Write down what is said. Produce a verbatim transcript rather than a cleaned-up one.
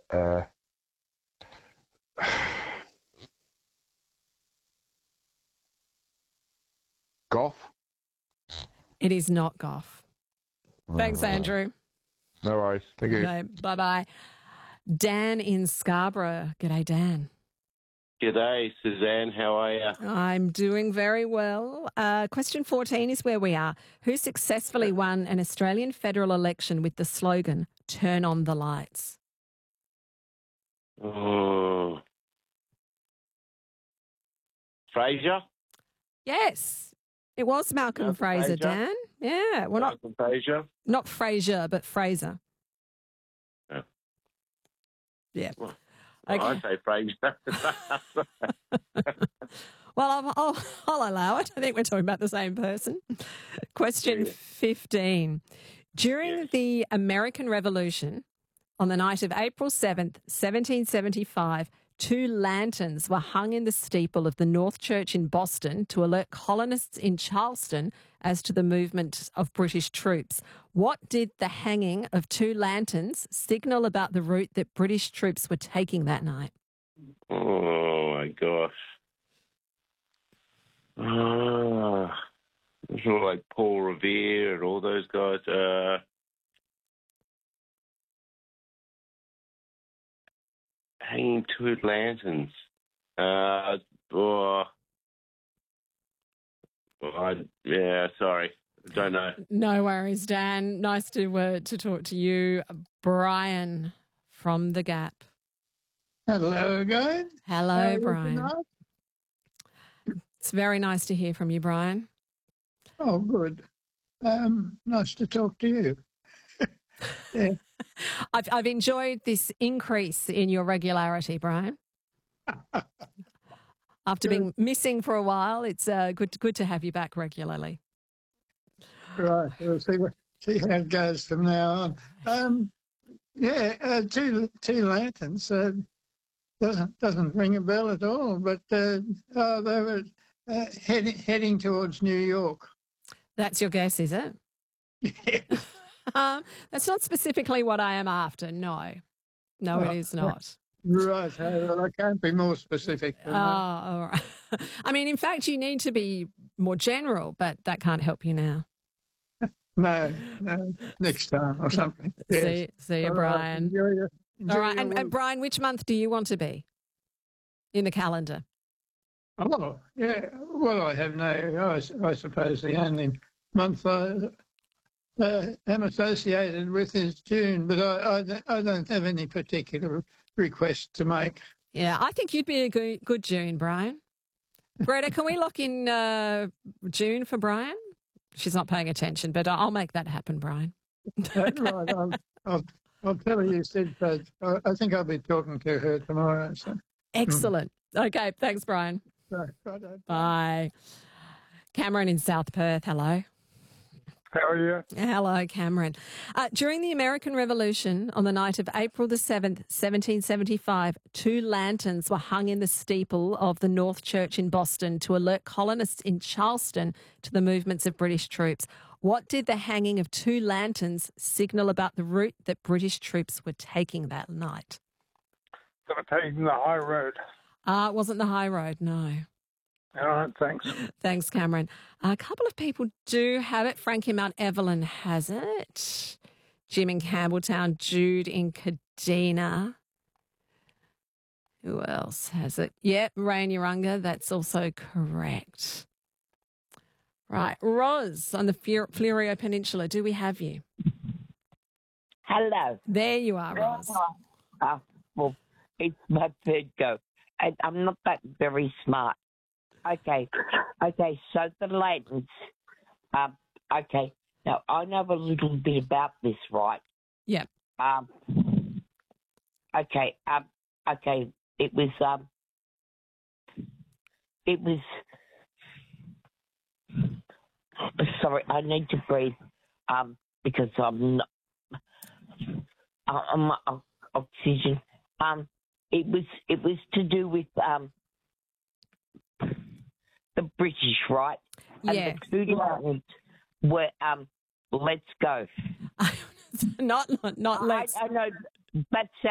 Uh, golf? It is not golf. Thanks, Oh, Andrew. no worries. Thank you. Okay, bye-bye. Dan in Scarborough. G'day, Dan. G'day, Suzanne. How are you? I'm doing very well. Uh, question fourteen is where we are. Who successfully won an Australian federal election with the slogan, "Turn on the lights"? Oh. Fraser? Yes, it was Malcolm, Malcolm Fraser, Fraser. Dan. Yeah, well, not, Malcolm Fraser? not Fraser, but Fraser. Yeah. Yeah. Well, Okay. I say Fraser. Well, I'll, I'll, I'll allow it. I think we're talking about the same person. Question Yeah. fifteen. During Yes. the American Revolution, on the night of April seventh, seventeen seventy-five, two lanterns were hung in the steeple of the North Church in Boston to alert colonists in Charleston as to the movement of British troops. What did the hanging of two lanterns signal about the route that British troops were taking that night? Oh, my gosh. Ah, sort of like Paul Revere and all those guys. Uh, hanging two lanterns. Uh, oh, I, yeah, sorry. I don't know. No worries, Dan. Nice to uh, to talk to you. Brian from The Gap. Hello again. How Hello, are you Brian. tonight? It's very nice to hear from you, Brian. Oh, good. Um, nice to talk to you. Yeah. I've, I've enjoyed this increase in your regularity, Brian. After being missing for a while, it's uh, good, good to have you back regularly. Right. We'll see what, see how it goes from now on. Um, yeah, uh, two two lanterns uh, doesn't doesn't ring a bell at all. But uh, oh, they were uh, heading heading towards New York. That's your guess, is it? Yes. Um, that's not specifically what I am after. No, no, Oh, it is not. Right. Uh, well, I can't be more specific Oh, than that. all right. I mean, in fact, you need to be more general, but that can't help you now. No, no, next time or something. Yes. See, see you, All right, Brian. enjoy your, enjoy All right, your and, and week. Brian, which month do you want to be in the calendar? Oh, yeah. Well, I have no, I, s- I suppose the only month I uh, am associated with is June, but I, I, don't- I don't have any particular request to make. Yeah, I think you'd be a good, good June, Brian. Greta, can we lock in uh, June for Brian? She's not paying attention, but I'll make that happen, Brian. Uh, right, I'll, I'll, I'll tell her you said that. I, I think I'll be talking to her tomorrow. So, Excellent. Okay, thanks, Brian. right, right, right. Bye. Cameron in South Perth, hello. How are you? Hello, Cameron. Uh, during the American Revolution, on the night of April the seventh, seventeen seventy-five, two lanterns were hung in the steeple of the North Church in Boston to alert colonists in Charleston to the movements of British troops. What did the hanging of two lanterns signal about the route that British troops were taking that night? So I'm taking the high road. Uh, it wasn't the high road, no. All right, thanks. Thanks, Cameron. A couple of people do have it. Frank in Mount Evelyn has it. Jim in Campbelltown, Jude in Kadina. Who else has it? Yep, Ray in Urunga. That's also correct. Right. Roz on the Fur- Fleurieu Peninsula. Do we have you? Hello. There you are, Roz. Uh, well, it's my third go. And I'm not that very smart. Okay. Okay, so the lanterns. Um, okay. Now, I know a little bit about this, right? Yep. Um, okay. Um, okay. It was, um, it was, sorry, I need to breathe, um, because I'm not, I'm on oxygen. Um, it was, it was to do with, um, the British, right? And Yeah. the two lanterns were, um, let's go. not, not, not I, let's. I know, that's